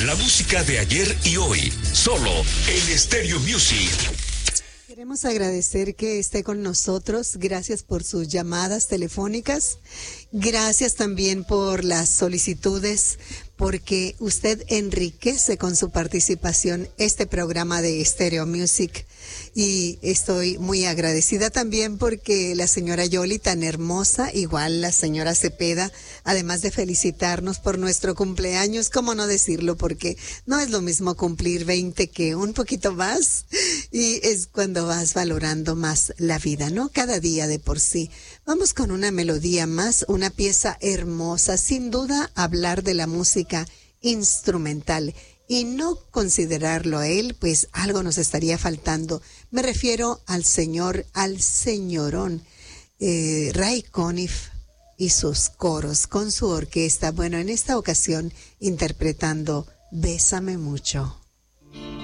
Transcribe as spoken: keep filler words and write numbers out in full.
La música de ayer y hoy, solo en Stereo Music. Queremos agradecer que esté con nosotros. Gracias por sus llamadas telefónicas. Gracias también por las solicitudes, porque usted enriquece con su participación este programa de Stereo Music. Y estoy muy agradecida también porque la señora Yoli, tan hermosa, igual la señora Cepeda, además de felicitarnos por nuestro cumpleaños, cómo no decirlo, porque no es lo mismo cumplir veinte que un poquito más, y es cuando vas valorando más la vida, ¿no? Cada día de por sí. Vamos con una melodía más, una pieza hermosa, sin duda hablar de la música instrumental y no considerarlo a él, pues algo nos estaría faltando. Me refiero al señor, al señorón, eh, Ray Conniff y sus coros con su orquesta. Bueno, en esta ocasión interpretando Bésame Mucho.